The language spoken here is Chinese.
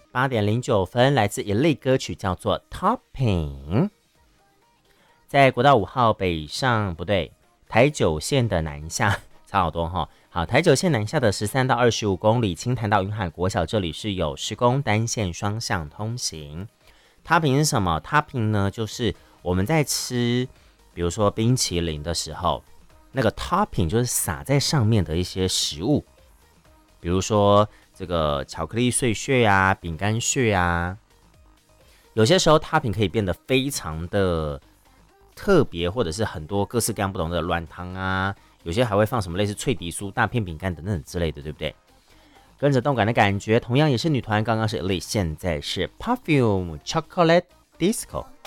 8:09，来自一类歌曲叫做 Topping。在国道5号北上不对，台九线的南下差好多哈。好，台九线南下的13到25公里，清潭到云海国小这里是有施工单线双向通行。Topping 是什么 ？Topping 呢，就是我们在吃，比如说冰淇淋的时候，那个 Topping 就是撒在上面的一些食物，比如说这个巧克力碎屑啊、饼干屑啊。有些时候 Topping 可以变得非常的特别，或者是很多各式各样不同的软糖啊，有些还会放什么类似脆皮酥、大片饼干等等之类的，对不对？跟着动感的感觉，同样也是女团，刚刚是 Elite， 现在是 Perfume Chocolate Disco。